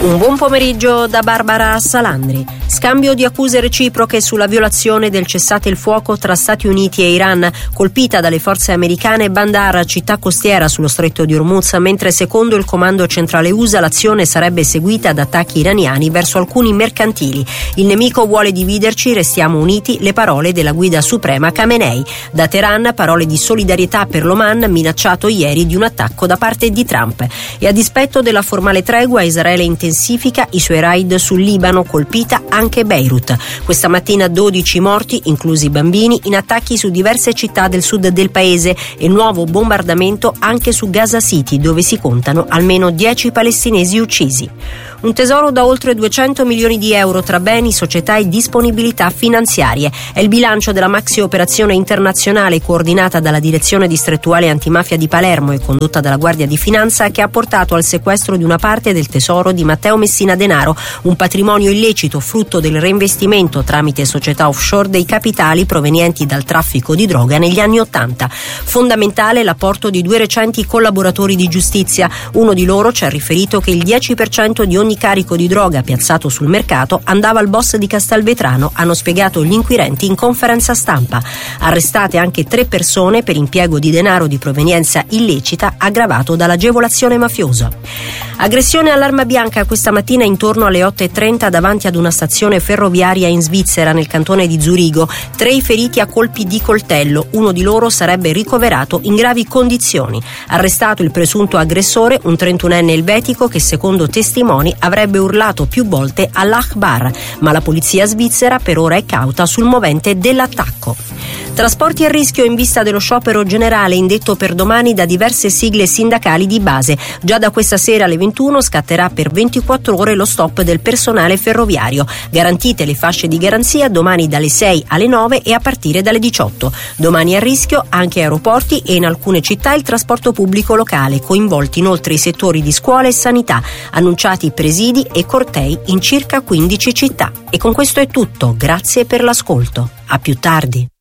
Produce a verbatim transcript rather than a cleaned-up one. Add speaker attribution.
Speaker 1: Un buon pomeriggio da Barbara Salandri. Scambio di accuse reciproche sulla violazione del cessate il fuoco tra Stati Uniti e Iran. Colpita dalle forze americane Bandar, città costiera sullo stretto di Hormuz, mentre secondo il comando centrale U S A l'azione sarebbe seguita da attacchi iraniani verso alcuni mercantili. Il nemico vuole dividerci, restiamo uniti, le parole della guida suprema Khamenei. Da Teheran parole di solidarietà per l'Oman, minacciato ieri di un attacco da parte di Trump. E a dispetto della formale tregua, Israele intensifica i suoi raid sul Libano, colpita anche Beirut. Questa mattina dodici morti, inclusi bambini, in attacchi su diverse città del sud del paese e nuovo bombardamento anche su Gaza City, dove si contano almeno dieci palestinesi uccisi. Un tesoro da oltre duecento milioni di euro tra beni, società e disponibilità finanziarie. È il bilancio della maxi operazione internazionale coordinata dalla Direzione Distrettuale Antimafia di Palermo e condotta dalla Guardia di Finanza, che ha portato al sequestro di una parte del tesoro di Matteo Messina Denaro, un patrimonio illecito frutto del reinvestimento tramite società offshore dei capitali provenienti dal traffico di droga negli anni Ottanta. Fondamentale l'apporto di due recenti collaboratori di giustizia. Uno di loro ci ha riferito che il dieci per cento di ogni carico di droga piazzato sul mercato andava al boss di Castelvetrano, hanno spiegato gli inquirenti in conferenza stampa. Arrestate anche tre persone per impiego di denaro di provenienza illecita aggravato dall'agevolazione mafiosa. Aggressione all'arma bianca questa mattina intorno alle otto e trenta davanti ad una stazione ferroviaria in Svizzera, nel cantone di Zurigo. Tre i feriti a colpi di coltello, uno di loro sarebbe ricoverato in gravi condizioni. Arrestato il presunto aggressore, un trentunenne elvetico che secondo testimoni avrebbe urlato più volte all'Akbar, ma la polizia svizzera per ora è cauta sul movente dell'attacco. Trasporti a rischio in vista dello sciopero generale indetto per domani da diverse sigle sindacali di base. Già da questa sera alle ventuno scatterà per ventiquattro ore lo stop del personale ferroviario. Garantite le fasce di garanzia domani dalle sei alle nove e a partire dalle diciotto. Domani a rischio anche aeroporti e in alcune città il trasporto pubblico locale, coinvolti inoltre i settori di scuola e sanità. Annunciati presidi e cortei in circa quindici città. E con questo è tutto. Grazie per l'ascolto. A più tardi.